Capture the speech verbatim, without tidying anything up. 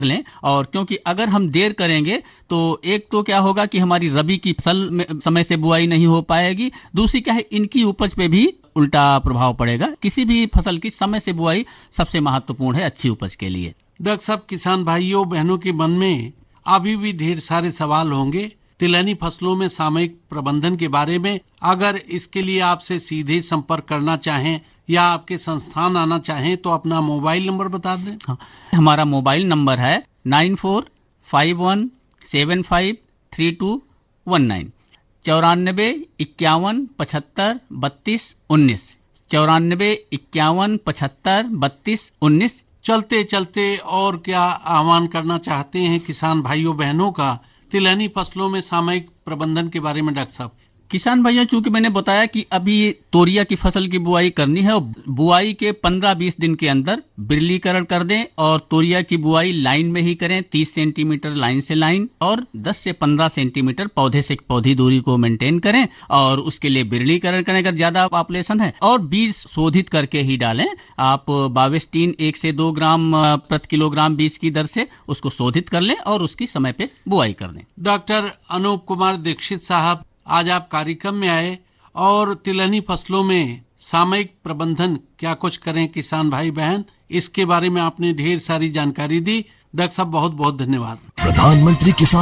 लें। और क्योंकि अगर हम देर करेंगे तो एक तो क्या होगा कि हमारी रबी की फसल में समय से बुआई नहीं हो पाएगी, दूसरी क्या है इनकी उपज पे भी उल्टा प्रभाव पड़ेगा। किसी भी फसल की समय से बुआई सबसे महत्वपूर्ण है अच्छी उपज के लिए। डॉक्टर साहब, किसान भाइयों बहनों के मन में अभी भी ढेर सारे सवाल होंगे तिलहनी फसलों में सामयिक प्रबंधन के बारे में। अगर इसके लिए आपसे सीधे संपर्क करना चाहें या आपके संस्थान आना चाहें तो अपना मोबाइल नंबर बता दें। हाँ, हमारा मोबाइल नंबर है nine four five one seven five three to one nine, चौरानबे इक्यावन पचहत्तर बत्तीस उन्नीस, चौरानबे इक्यावन पचहत्तर बत्तीस उन्नीस। चलते चलते और क्या आह्वान करना चाहते हैं किसान भाइयों बहनों का तिलहनी फसलों में सामयिक प्रबंधन के बारे में डॉक्टर साहब? किसान भाइयों, चूंकि मैंने बताया कि अभी तोरिया की फसल की बुआई करनी है और बुआई के पंद्रह बीस दिन के अंदर बिरलीकरण कर दें और तोरिया की बुआई लाइन में ही करें, तीस सेंटीमीटर लाइन से लाइन और दस से पंद्रह सेंटीमीटर पौधे से पौधी दूरी को मेंटेन करें और उसके लिए बिरलीकरण करें अगर ज्यादा पॉपुलेशन है, और बीज शोधित करके ही डालें। आप बाविस्टीन एक से दो ग्राम प्रति किलोग्राम बीज की दर से उसको शोधित कर लें और उसकी समय पे बुआई कर दें। डॉक्टर अनूप कुमार दीक्षित साहब, आज आप कार्यक्रम में आए और तिलहनी फसलों में सामयिक प्रबंधन क्या कुछ करें किसान भाई बहन, इसके बारे में आपने ढेर सारी जानकारी दी। डॉक्टर साहब बहुत बहुत धन्यवाद। प्रधानमंत्री किसान